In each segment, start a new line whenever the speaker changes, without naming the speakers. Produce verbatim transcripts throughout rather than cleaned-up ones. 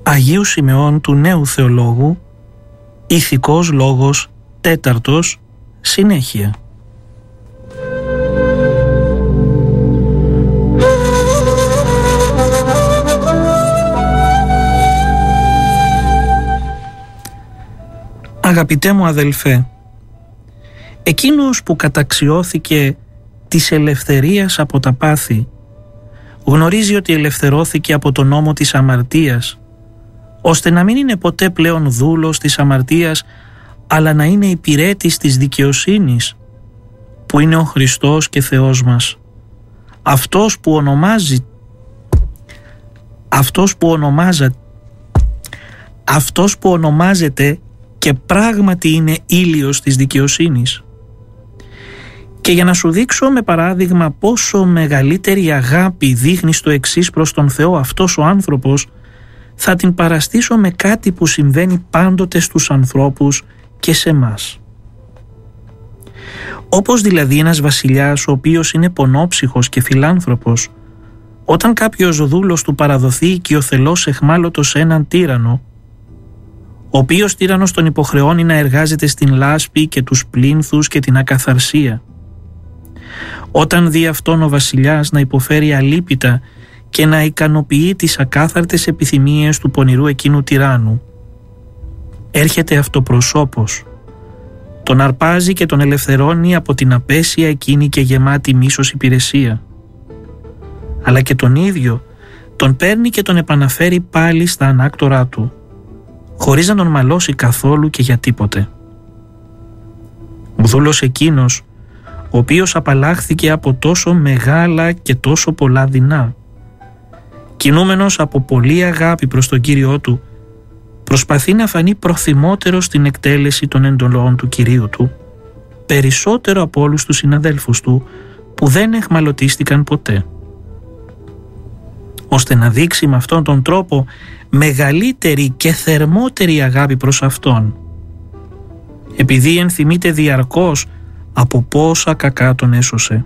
Αγίου Σιμεών του Νέου Θεολόγου, Ηθικός Λόγος, τέταρτος, συνέχεια. Αγαπητέ μου αδελφέ, εκείνος που καταξιώθηκε της ελευθερίας από τα πάθη γνωρίζει ότι ελευθερώθηκε από τον νόμο της αμαρτίας, ώστε να μην είναι ποτέ πλέον δούλος της αμαρτίας, αλλά να είναι υπηρέτης της δικαιοσύνης, που είναι ο Χριστός και Θεός μας. Αυτός που ονομάζει αυτός που ονομάζα αυτός που ονομάζεται και πράγματι είναι ήλιος της δικαιοσύνης. Και για να σου δείξω με παράδειγμα πόσο μεγαλύτερη αγάπη δείχνει στο εξής προς τον Θεό αυτός ο άνθρωπος, θα την παραστήσω με κάτι που συμβαίνει πάντοτε στους ανθρώπους και σε μας. Όπως δηλαδή ένας βασιλιάς ο οποίος είναι πονόψυχος και φιλάνθρωπος, όταν κάποιος δούλος του παραδοθεί οικειοθελώς εχμάλωτος σε έναν τύρανο, ο οποίος τύρανος τον υποχρεώνει να εργάζεται στην λάσπη και τους πλήνθους και την ακαθαρσία. Όταν δει αυτόν ο βασιλιάς να υποφέρει αλίπητα και να ικανοποιεί τις ακάθαρτες επιθυμίες του πονηρού εκείνου τυράννου, έρχεται αυτοπροσώπος, τον αρπάζει και τον ελευθερώνει από την απέσια εκείνη και γεμάτη μίσος υπηρεσία. Αλλά και τον ίδιο τον παίρνει και τον επαναφέρει πάλι στα ανάκτορά του, χωρίς να τον μαλώσει καθόλου και για τίποτε. Ο δούλος εκείνος, ο οποίος απαλλάχθηκε από τόσο μεγάλα και τόσο πολλά δεινά, κινούμενος από πολλή αγάπη προς τον Κύριό του, προσπαθεί να φανεί προθυμότερο στην εκτέλεση των εντολών του Κυρίου του, περισσότερο από όλους τους συναδέλφους του που δεν εχμαλωτίστηκαν ποτέ, ώστε να δείξει με αυτόν τον τρόπο μεγαλύτερη και θερμότερη αγάπη προς Αυτόν, επειδή ενθυμείται διαρκώς από πόσα κακά τον έσωσε.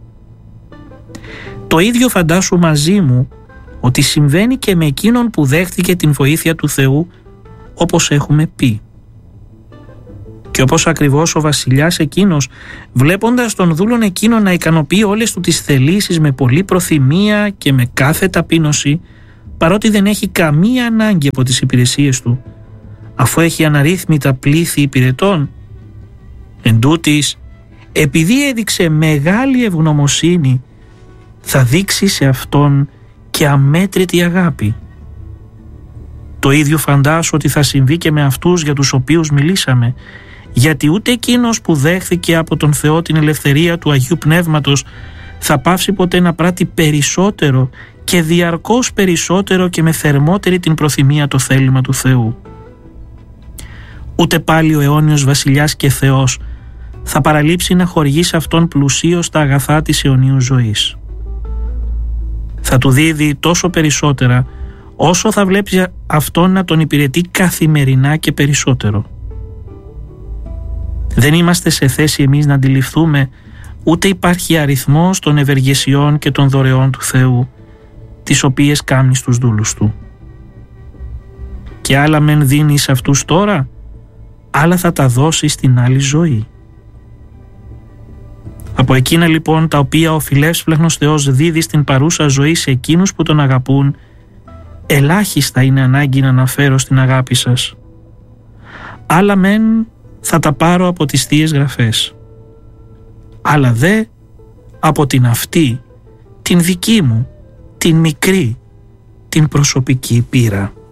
Το ίδιο φαντάσου μαζί μου ότι συμβαίνει και με εκείνον που δέχτηκε την βοήθεια του Θεού, όπως έχουμε πει. Και όπως ακριβώς ο βασιλιάς εκείνος, βλέποντας τον δούλον εκείνον να ικανοποιεί όλες του τις θελήσεις με πολλή προθυμία και με κάθε ταπείνωση, παρότι δεν έχει καμία ανάγκη από τις υπηρεσίες του, αφού έχει αναρρύθμιτα πλήθη υπηρετών, εντούτοις, επειδή έδειξε μεγάλη ευγνωμοσύνη, θα δείξει σε αυτόν και αμέτρητη αγάπη. Το ίδιο φαντάσου ότι θα συμβεί και με αυτούς για τους οποίους μιλήσαμε, γιατί ούτε εκείνος που δέχθηκε από τον Θεό την ελευθερία του Αγίου Πνεύματος θα πάψει ποτέ να πράττει περισσότερο και διαρκώς περισσότερο και με θερμότερη την προθυμία το θέλημα του Θεού. Ούτε πάλι ο αιώνιος βασιλιάς και Θεός θα παραλείψει να χορηγεί σε αυτόν πλουσίως τα αγαθά της αιωνίου ζωής. Θα του δίδει τόσο περισσότερα όσο θα βλέπει αυτόν να τον υπηρετεί καθημερινά και περισσότερο. Δεν είμαστε σε θέση εμείς να αντιληφθούμε, ούτε υπάρχει αριθμός των ευεργεσιών και των δωρεών του Θεού, τις οποίες κάνει στους δούλους του. Και άλλα μεν δίνει σε αυτούς τώρα, άλλα θα τα δώσει στην άλλη ζωή. Από εκείνα λοιπόν τα οποία ο φιλεύσπλαχνος Θεός δίδει στην παρούσα ζωή σε εκείνους που τον αγαπούν, ελάχιστα είναι ανάγκη να αναφέρω στην αγάπη σας. Άλλα μεν θα τα πάρω από τις Θείες Γραφές, άλλα δε από την αυτή, την δική μου, την μικρή, την προσωπική πείρα.